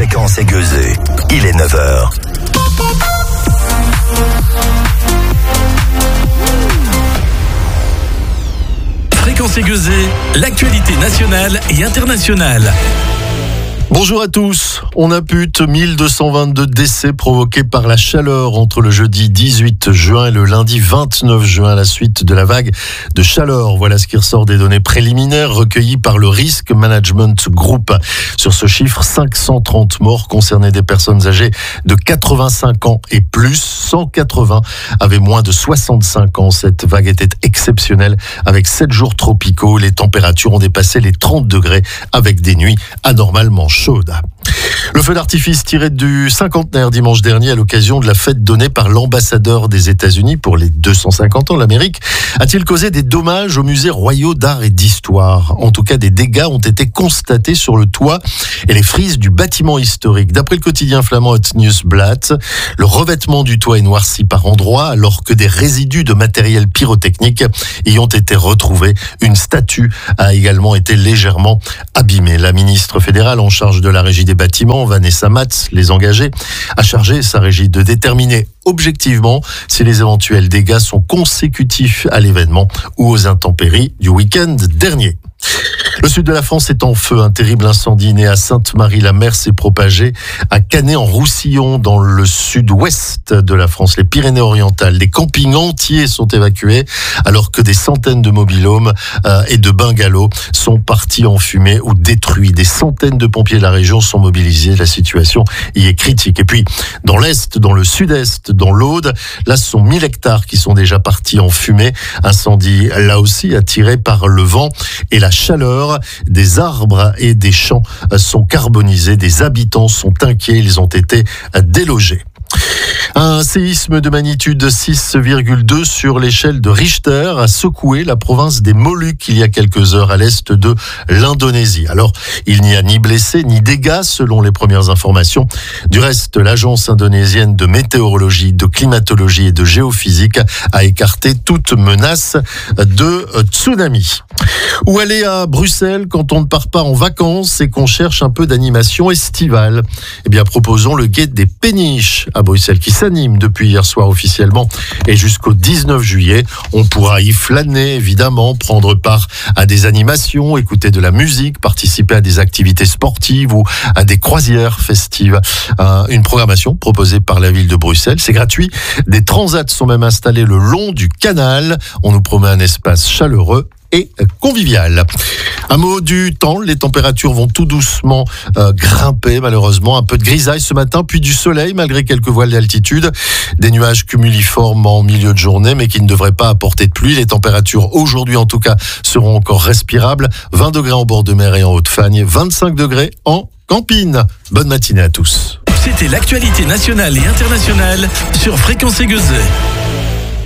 Fréquence Aiguezée. Il est 9h. Fréquence Aiguezée, l'actualité nationale et internationale. Bonjour à tous. On impute 1222 décès provoqués par la chaleur entre le jeudi 18 juin et le lundi 29 juin à la suite de la vague de chaleur. Voilà ce qui ressort des données préliminaires recueillies par le Risk Management Group. Sur ce chiffre, 530 morts concernaient des personnes âgées de 85 ans et plus. 180 avaient moins de 65 ans. Cette vague était exceptionnelle avec 7 jours tropicaux. Les températures ont dépassé les 30 degrés avec des nuits anormalement chaudes. Le feu d'artifice tiré du cinquantenaire dimanche dernier à l'occasion de la fête donnée par l'ambassadeur des États-Unis pour les 250 ans de l'Amérique a-t-il causé des dommages aux musées royaux d'art et d'histoire. En tout cas, des dégâts ont été constatés sur le toit et les frises du bâtiment historique. D'après le quotidien flamand Het Nieuwsblad, le revêtement du toit est noirci par endroits alors que des résidus de matériel pyrotechnique y ont été retrouvés. Une statue a également été légèrement abîmée. La ministre fédérale en charge de la régie des bâtiments, Vanessa Matz, les engagés, a chargé sa régie de déterminer objectivement si les éventuels dégâts sont consécutifs à l'événement ou aux intempéries du week-end dernier. Le sud de la France est en feu. Un terrible incendie né à Sainte-Marie-la-Mer s'est propagé à Canet-en-Roussillon, dans le sud-ouest de la France, les Pyrénées-Orientales. Des campings entiers sont évacués alors que des centaines de mobil-homes et de bungalows sont partis en fumée ou détruits. Des centaines de pompiers de la région sont mobilisés. La situation y est critique. Et puis, dans l'est, dans le sud-est, dans l'Aude, là, ce sont 1000 hectares qui sont déjà partis en fumée. Incendie, là aussi, attiré par le vent et la chaleur. Des arbres et des champs sont carbonisés. Des habitants sont inquiets. Ils ont été délogés. Un séisme de magnitude 6,2 sur l'échelle de Richter a secoué la province des Moluques il y a quelques heures à l'est de l'Indonésie. Alors, il n'y a ni blessés ni dégâts selon les premières informations. Du reste, l'agence indonésienne de météorologie, de climatologie et de géophysique a écarté toute menace de tsunami. Où aller à Bruxelles quand on ne part pas en vacances et qu'on cherche un peu d'animation estivale? Eh bien, proposons le Guet des Péniches à Bruxelles qui s'anime depuis hier soir officiellement et jusqu'au 19 juillet. On pourra y flâner, évidemment, prendre part à des animations, écouter de la musique, participer à des activités sportives ou à des croisières festives. Une programmation proposée par la ville de Bruxelles. C'est gratuit. Des transats sont même installés le long du canal. On nous promet un espace chaleureux et convivial. Un mot du temps, les températures vont tout doucement grimper malheureusement. Un peu de grisaille ce matin, puis du soleil malgré quelques voiles d'altitude. Des nuages cumuliformes en milieu de journée mais qui ne devraient pas apporter de pluie. Les températures aujourd'hui en tout cas seront encore respirables. 20 degrés en bord de mer et en Haute-Fagne, 25 degrés en Campine. Bonne matinée à tous. C'était l'actualité nationale et internationale sur Fréquence Aiguezée.